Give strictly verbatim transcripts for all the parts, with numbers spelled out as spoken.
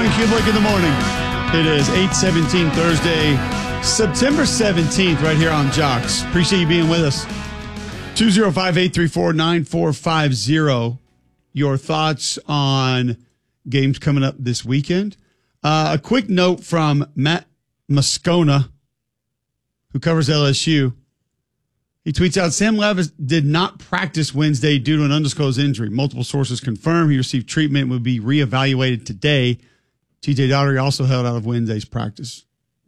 Kublik in the morning. It is eight seventeen Thursday, September seventeenth, right here on Jocks. Appreciate you being with us. two oh five, eight three four, nine four five oh. Your thoughts on games coming up this weekend. Uh, a quick note from Matt Moscona, who covers L S U. He tweets out, Sam Levis did not practice Wednesday due to an undisclosed injury. Multiple sources confirm he received treatment and will be reevaluated today. T J Daugherty also held out of Wednesday's practice.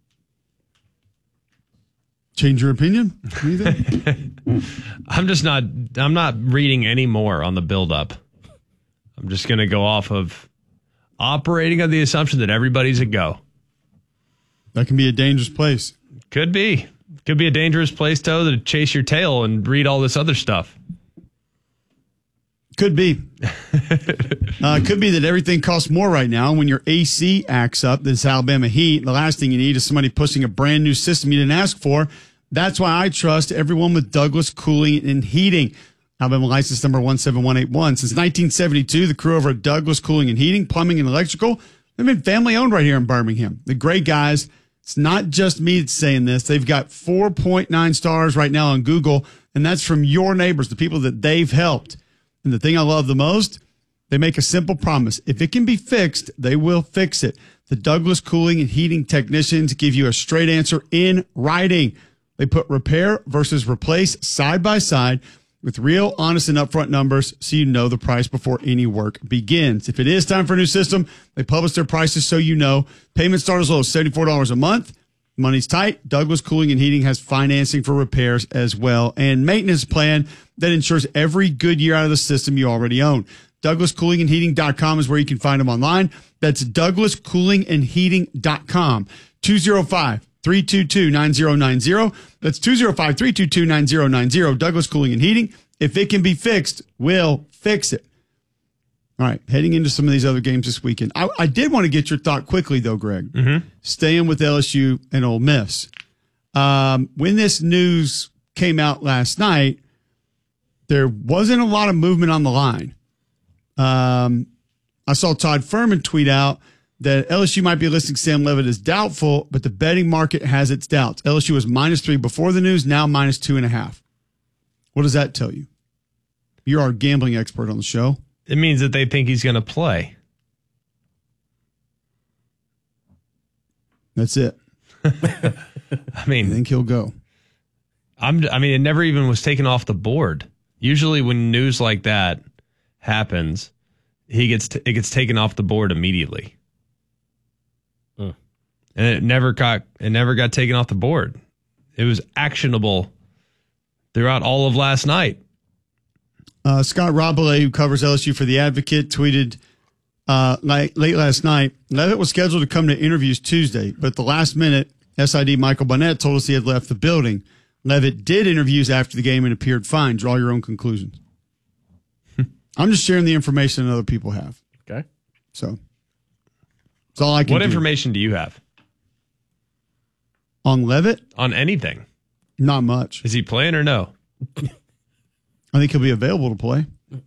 Change your opinion? I'm just not, I'm not reading any more on the buildup. I'm just going to go off of operating on the assumption that everybody's a go. That can be a dangerous place. Could be. Could be a dangerous place, though, to chase your tail and read all this other stuff. Could be. uh, could be that everything costs more right now. When your A C acts up, this Alabama Heat, the last thing you need is somebody pushing a brand new system you didn't ask for. That's why I trust everyone with Douglas Cooling and Heating. Alabama license number one seven one eight one. Since nineteen seventy-two, the crew over at Douglas Cooling and Heating, Plumbing and Electrical, they've been family owned right here in Birmingham. The great guys. It's not just me that's saying this. They've got four point nine stars right now on Google, and that's from your neighbors, the people that they've helped. And the thing I love the most, they make a simple promise. If it can be fixed, they will fix it. The Douglas Cooling and Heating technicians give you a straight answer in writing. They put repair versus replace side by side with real, honest, and upfront numbers so you know the price before any work begins. If it is time for a new system, they publish their prices so you know. Payments start as low as seventy-four dollars a month. Money's tight. Douglas Cooling and Heating has financing for repairs as well and maintenance plan that ensures every good year out of the system you already own. Douglas Cooling and Heating dot com is where you can find them online. That's Douglas Cooling and Heating dot com. two oh five, three two two, nine oh nine oh. That's two oh five, three two two, nine oh nine oh. Douglas Cooling and Heating. If it can be fixed, we'll fix it. All right, heading into some of these other games this weekend. I, I did want to get your thought quickly, though, Greg. Mm-hmm. Staying with L S U and Ole Miss. Um, when this news came out last night, there wasn't a lot of movement on the line. Um, I saw Todd Furman tweet out that L S U might be listing Sam Levitt as doubtful, but the betting market has its doubts. L S U was minus three before the news, now minus two and a half. What does that tell you? You're our gambling expert on the show. It means that they think he's going to play. That's it. I mean, I think he'll go. I'm. I mean, it never even was taken off the board. Usually, when news like that happens, he gets t- it gets taken off the board immediately, mm. and it never got it never got taken off the board. It was actionable throughout all of last night. Uh, Scott Robillay, who covers L S U for The Advocate, tweeted uh, late, late last night, Levitt was scheduled to come to interviews Tuesday, but at the last minute, S I D Michael Barnett told us he had left the building. Levitt did interviews after the game and appeared fine. Draw your own conclusions. I'm just sharing the information that other people have. Okay. So that's all I can What do. information do you have? On Levitt? On anything? Not much. Is he playing or no? I think he'll be available to play.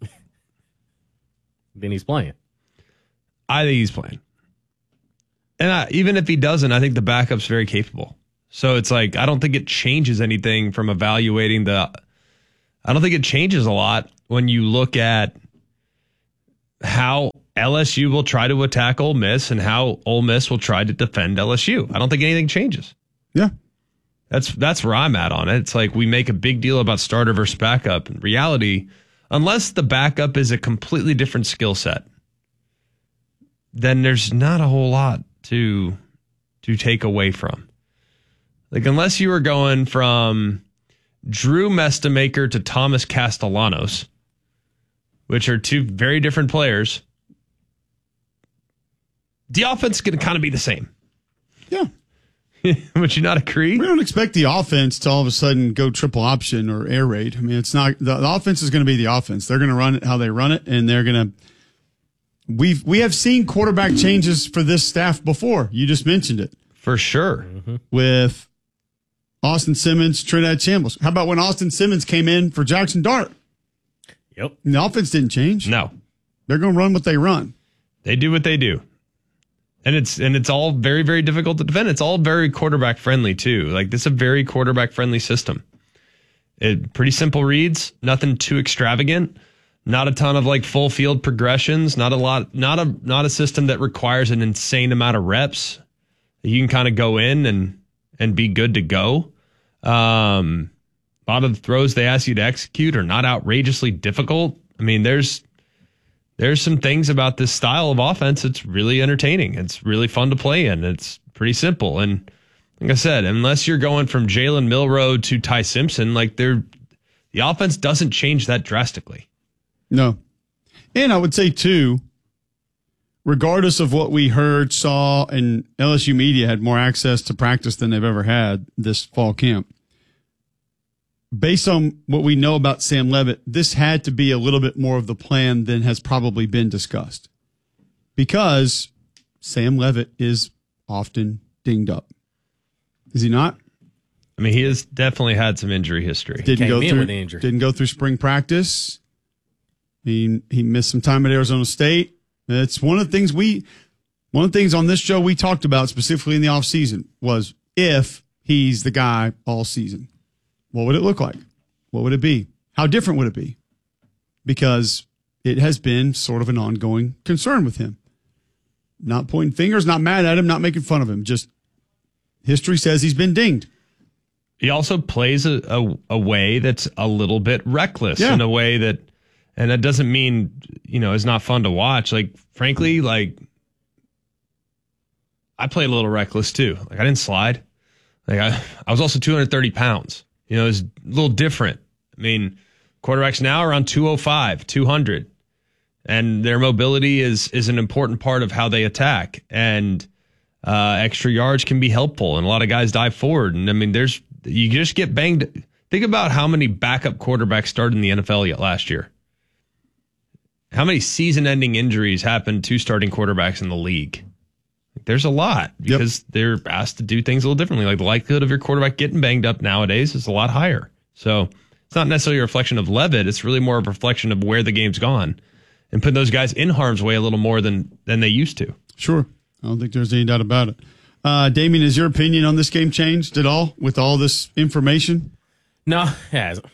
Then he's playing. I think he's playing. And I, even if he doesn't, I think the backup's very capable. So it's like, I don't think it changes anything from evaluating the... I don't think it changes a lot when you look at how L S U will try to attack Ole Miss and how Ole Miss will try to defend L S U. I don't think anything changes. Yeah. That's that's where I'm at on it. It's like we make a big deal about starter versus backup. In reality, unless the backup is a completely different skill set, then there's not a whole lot to to take away from. Like, unless you were going from Drew Mestamaker to Thomas Castellanos, which are two very different players, the offense is going to kind of be the same. Yeah. Would you not agree? We don't expect the offense to all of a sudden go triple option or air raid. I mean, it's not the, the offense is going to be the offense. They're going to run it how they run it, and they're going to. We've we have seen quarterback changes for this staff before. You just mentioned it for sure mm-hmm. with Austin Simmons, Trinidad Chambliss. How about when Austin Simmons came in for Jackson Dart? Yep, and the offense didn't change. No, they're going to run what they run. They do what they do. And it's and it's all very, very difficult to defend. It's all very quarterback friendly too. Like this is a very quarterback friendly system. It pretty simple reads, nothing too extravagant, not a ton of like full field progressions, not a lot, not a not a system that requires an insane amount of reps. You can kind of go in and and be good to go. Um, a lot of the throws they ask you to execute are not outrageously difficult. I mean, there's there's some things about this style of offense that's really entertaining. It's really fun to play in. It's pretty simple. And like I said, unless you're going from Jalen Milroe to Ty Simpson, like they're the offense doesn't change that drastically. No. And I would say, too, regardless of what we heard, saw, and L S U media had more access to practice than they've ever had this fall camp. Based on what we know about Sam Leavitt, this had to be a little bit more of the plan than has probably been discussed. Because Sam Leavitt is often dinged up. Is he not? I mean, he has definitely had some injury history. Didn't go through injury. Didn't go through spring practice. He he missed some time at Arizona State. It's one of the things we one of the things on this show we talked about specifically in the offseason was if he's the guy all season. What would it look like? What would it be? How different would it be? Because it has been sort of an ongoing concern with him. Not pointing fingers, not mad at him, not making fun of him. Just history says he's been dinged. He also plays a, a, a way that's a little bit reckless yeah. in a way that, and that doesn't mean, you know, it's not fun to watch. Like, frankly, like, I played a little reckless too. Like, I didn't slide. Like, I, I was also two hundred thirty pounds. You know, it's a little different. I mean, quarterbacks now are around two oh five, two hundred, and their mobility is is an important part of how they attack. And uh, extra yards can be helpful, and a lot of guys dive forward. And I mean, there's you just get banged. Think about how many backup quarterbacks started in the N F L yet last year. How many season-ending injuries happened to starting quarterbacks in the league? There's a lot because yep. they're asked to do things a little differently. Like the likelihood of your quarterback getting banged up nowadays is a lot higher. So it's not necessarily a reflection of Leavitt. It's really more a reflection of where the game's gone and putting those guys in harm's way a little more than, than they used to. Sure. I don't think there's any doubt about it. Uh, Damien, has your opinion on this game changed at all with all this information? No, it hasn't.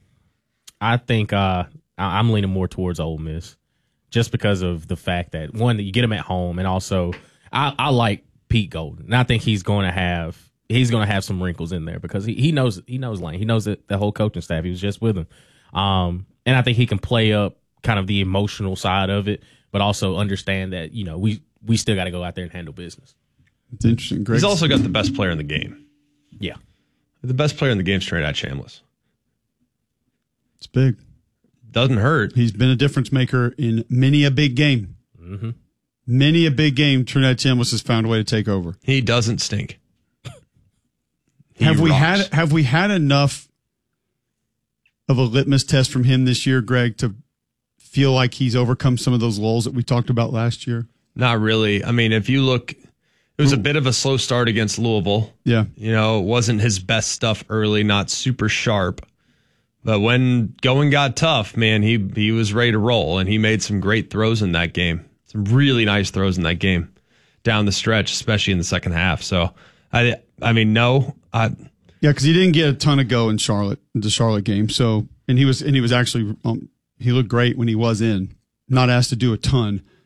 I think uh, I'm leaning more towards Ole Miss just because of the fact that, one, that you get them at home, and also I, I like Pete Golden. And I think he's going to have he's going to have some wrinkles in there because he, he knows he knows Lane. He knows the, the whole coaching staff. He was just with him. Um, and I think he can play up kind of the emotional side of it, but also understand that, you know, we, we still got to go out there and handle business. It's interesting. Greg. He's also got the best player in the game. Yeah. The best player in the game is Trinidad Chambliss. It's big. Doesn't hurt. He's been a difference maker in many a big game. Mm-hmm. Many a big game, Trinidad Chambliss has found a way to take over. He doesn't stink. He have rocks. we had have we had enough of a litmus test from him this year, Greg, to feel like he's overcome some of those lulls that we talked about last year? Not really. I mean, if you look, it was a bit of a slow start against Louisville. Yeah. You know, it wasn't his best stuff early, not super sharp. But when going got tough, man, he he was ready to roll, and he made some great throws in that game. Some really nice throws in that game down the stretch, especially in the second half. So, I I mean, no. I, yeah, because he didn't get a ton of go in Charlotte, the Charlotte game. So, and he was and he was actually um, he looked great when he was in. Not asked to do a ton.